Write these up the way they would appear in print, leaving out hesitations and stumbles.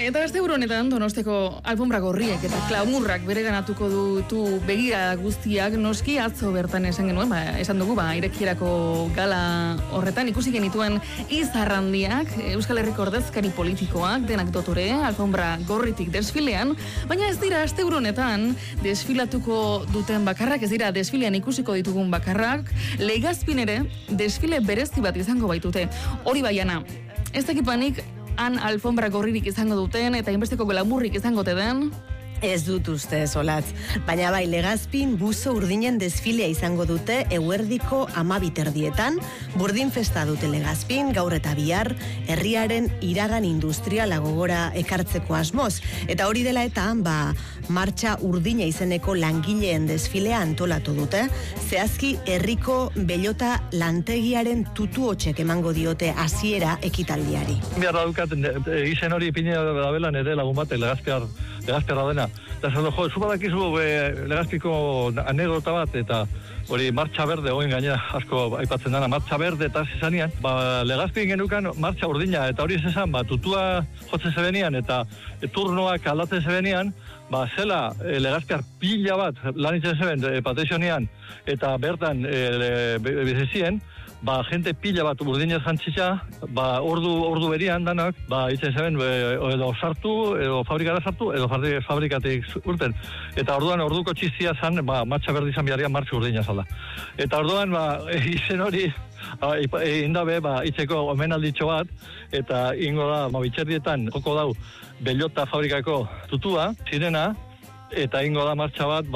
Eta azte honetan Donosteko alfombra gorriek eta klamurrak bereganatuko dutu begira guztiak noski atzo bertan esan genuen, esan dugu, irekierako gala horretan ikusi genituen izarrandiak, Euskal Herriko ordezkari politikoak, denak dotore, alfombra gorritik desfilean, baina ez dira azte honetan desfilatuko duten bakarrak, ez dira desfilean ikusiko ditugun bakarrak, Legazpin ere desfile berezi bat izango baitute. Hori baiana, ez dakipanik han alfombra gorririk izango duten eta inbesteko glamurrik izango te den? Ez dut uste, Olatz. Baina bai, Legazpin buzo urdinen desfilea izango dute eguerdiko 12:00, burdin festa dute Legazpin, gaur eta bihar, herriaren iragan industriala gogora ekartzeko asmoz. Eta hori dela eta, martxa urdina izeneko langileen desfilea antolatu dute, zehazki herriko Bellota lantegiaren tutu hotxek emango diote hasiera ekitaldiari. Biarra dukat, izen hori ipine da belan ere lagun bate, Legazpiarra dena. Eta zan du, zu badakizu Legazpiko anekdota bat, eta hori martxa berde, oin gainera asko aipatzen dana, martxa berde eta zizanean, Legazpin genukan martxa urdina, eta hori ez esan, tutua jotzen zebenian, eta turnoak aldatzen zebenian, zela Legazpiar pila bat lanitzen zeben patrizionean, eta bertan bizizien, gente pila bat urdinez jantzitza, ordu berian danak, itzen zeben, edo sartu, edo fabrikara sartu, edo fabrikatik urten. Eta orduan, orduko txizia zan, martxa berdi izan biharrian martxa urdina zala. Eta orduan, izen hori, indabe, itzeko omenalditxo bat, eta ingo da, bitxerdietan, joko dau, Bellota fabrikako tutua, sirena, eta ingo da martxa bat,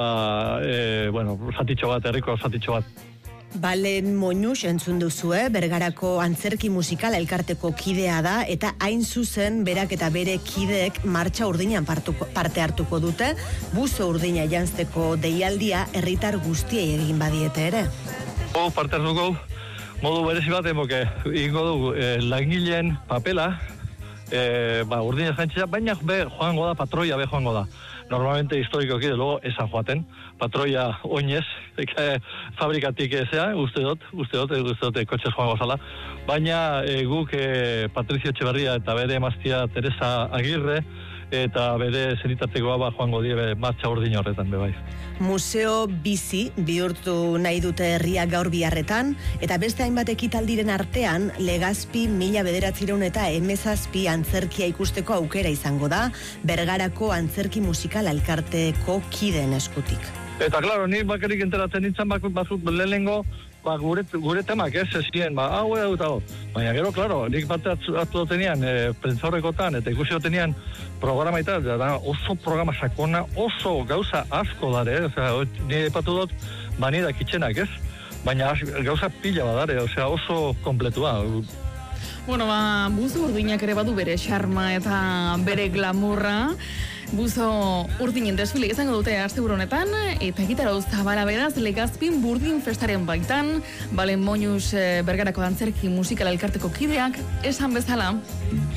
zatitxo bat, herriko zatitxo bat. Balen Moñux entzun duzue, Bergarako antzerki musikal elkarteko kidea da, eta hain zuzen berak eta bere kideek martxa urdinan parte hartuko dute, buzo urdina janzteko deialdia herritar guztiei egin badiete ere. Parte hartuko, modu berezi bat, ingo du langileen papela, urdina jantzia, baina joango da, patroia joango da. Normalmente historikoki, luego esan joaten, patroia oinez, fabrikatik ezea, uste dut, kotxez joango zala, baina guk Patrizio Etxeberria eta bere emaztia Teresa Agirre, eta bere zenitatekoa joango die martxa urdin horretan, bai. Museo bizi bihurtu nahi dute herria gaur biharretan, eta beste hainbat ekitaldiren artean, Legazpi 1900 eta 17 antzerkia ikusteko aukera izango da, Bergarako antzerki musikal elkarteko kideen eskutik. Eta, klaro, nik bakarrik enteratzen nintzen batzut lehenengo, gure temak ez zien, hau eta hau. Baina gero, klaro, nik parte hartu dutenean, prentzaurrekotan, eta ikusi dutenean programa eta oso programa sakona, oso gauza asko dare, nire epatu dut, nire kitxenak ez, baina gauza pila badare, oso kompletua. Bueno, buzo urdinak ere badu bere xarma eta bere glamurra. Buzo urdinen desfile izango dute asteburu honetan, eta gitara zabala beraz Legazpin burdin festaren baitan, Balen Moñux Bergarako antzerki musikal elkarteko kideak, esan bezala.